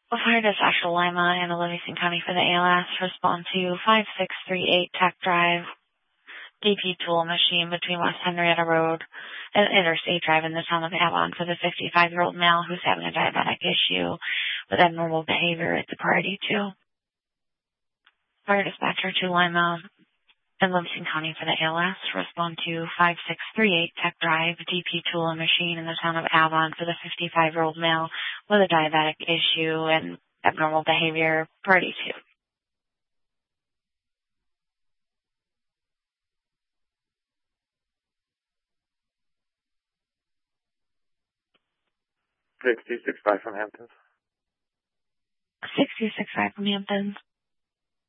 Fire dispatcher Lima and Livingston County for the ALS. Respond to 5638 Tech Drive, DP Tool Machine between West Henrietta Road and Interstate Drive in the town of Avon for the 55-year-old male who's having a diabetic issue with abnormal behavior at the priority 2. Fire dispatcher to Lima and Livingston County for the ALS. Respond to 5638 Tech Drive, DP Tool Machine in the town of Avon for the 55-year-old male with a diabetic issue and abnormal behavior, priority 2. 6065 from Hamptons. 6065 from Hamptons.